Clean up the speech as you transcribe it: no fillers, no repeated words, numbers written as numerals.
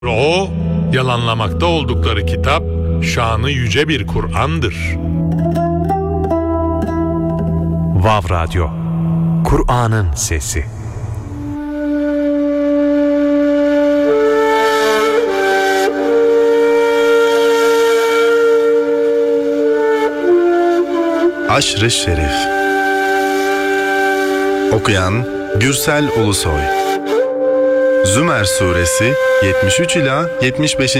O, yalanlamakta oldukları kitap, şanı yüce bir Kur'an'dır. Vav Radyo, Kur'an'ın sesi. Aşr-ı Şerif. Okuyan Gürsel Ulusoy. Zümer Suresi 73 ila 75.